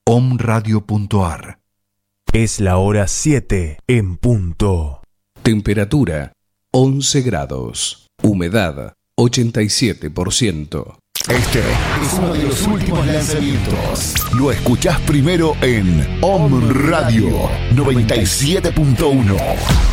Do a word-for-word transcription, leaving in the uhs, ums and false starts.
omradio punto ar. Es la hora siete en punto. Temperatura once grados. Humedad ochenta y siete por ciento. Este es uno de los últimos lanzamientos. Lo escuchás primero en Om Radio noventa y siete punto uno.